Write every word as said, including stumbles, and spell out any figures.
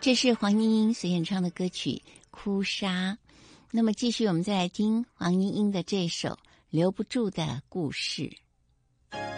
这是黄莺莺所演唱的歌曲《哭砂》。那么继续我们再来听黄莺莺的这首《留不住的故事》。